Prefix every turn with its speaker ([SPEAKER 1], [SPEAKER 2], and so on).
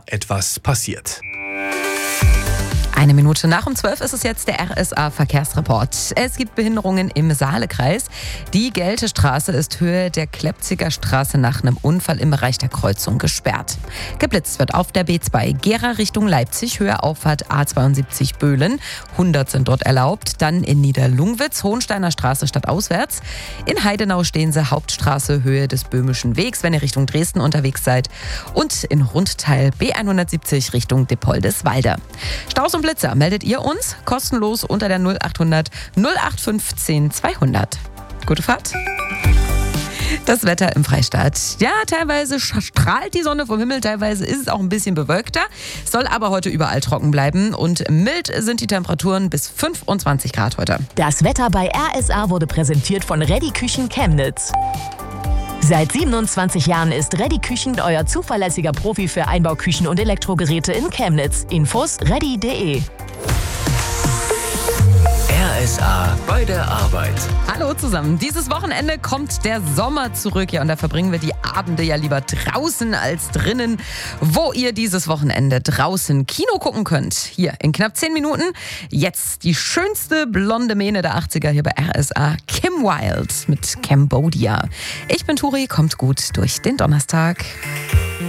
[SPEAKER 1] etwas passiert.
[SPEAKER 2] 1 Minute nach 12 ist es jetzt der RSA-Verkehrsreport. Es gibt Behinderungen im Saalekreis. Die Geltestraße ist Höhe der Klepziger Straße nach einem Unfall im Bereich der Kreuzung gesperrt. Geblitzt wird auf der B2 Gera Richtung Leipzig, Höhe Auffahrt A72 Böhlen. 100 sind dort erlaubt. Dann in Niederlungwitz, Hohensteiner Straße stadtauswärts. In Heidenau stehen sie Hauptstraße, Höhe des Böhmischen Wegs, wenn ihr Richtung Dresden unterwegs seid. Und in Rundteil B170 Richtung Dippoldeswalde. Staus und Blitzer meldet ihr uns kostenlos unter der 0800 0815 200. Gute Fahrt. Das Wetter im Freistaat. Ja, teilweise strahlt die Sonne vom Himmel, teilweise ist es auch ein bisschen bewölkter. Soll aber heute überall trocken bleiben und mild sind die Temperaturen bis 25 Grad heute.
[SPEAKER 3] Das Wetter bei RSA wurde präsentiert von Reddy Küchen Chemnitz. Seit 27 Jahren ist Reddy Küchen euer zuverlässiger Profi für Einbauküchen und Elektrogeräte in Chemnitz. Infos reddy.de.
[SPEAKER 4] RSA bei der Arbeit.
[SPEAKER 2] Hallo zusammen. Dieses Wochenende kommt der Sommer zurück. Ja, und da verbringen wir die Abende ja lieber draußen als drinnen. Wo ihr dieses Wochenende draußen Kino gucken könnt. Hier in knapp 10 Minuten. Jetzt die schönste blonde Mähne der 80er hier bei RSA. Kim Wilde mit Cambodia. Ich bin Turi, kommt gut durch den Donnerstag.